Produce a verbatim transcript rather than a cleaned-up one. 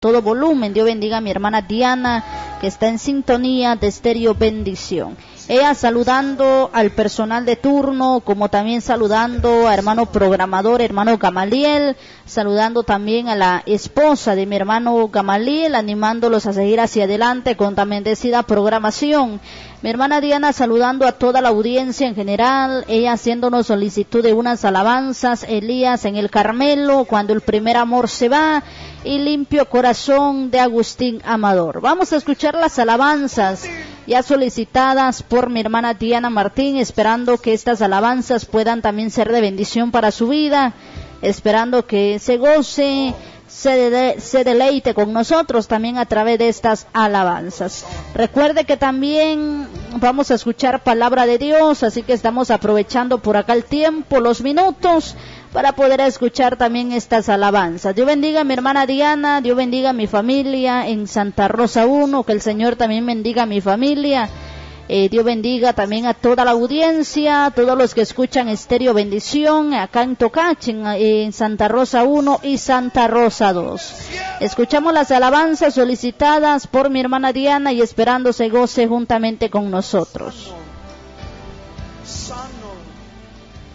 todo volumen. Dios bendiga a mi hermana Diana, que está en sintonía de Estéreo Bendición. Ella saludando al personal de turno, como también saludando a hermano programador, hermano Gamaliel, saludando también a la esposa de mi hermano Gamaliel, animándolos a seguir hacia adelante con tan bendecida programación. Mi hermana Diana saludando a toda la audiencia en general, ella haciéndonos solicitud de unas alabanzas, Elías en el Carmelo, cuando el primer amor se va, y Limpio Corazón de Agustín Amador. Vamos a escuchar las alabanzas ya solicitadas por mi hermana Diana Martín, esperando que estas alabanzas puedan también ser de bendición para su vida, esperando que se goce, se, de, se deleite con nosotros también a través de estas alabanzas. Recuerde que también vamos a escuchar palabra de Dios, así que estamos aprovechando por acá el tiempo, los minutos, para poder escuchar también estas alabanzas. Dios bendiga a mi hermana Diana, Dios bendiga a mi familia en Santa Rosa uno, que el Señor también bendiga a mi familia. Eh, Dios bendiga también a toda la audiencia, a todos los que escuchan Estéreo Bendición, acá en Tocache, en, en Santa Rosa uno y Santa Rosa dos. Escuchamos las alabanzas solicitadas por mi hermana Diana y esperando se goce juntamente con nosotros.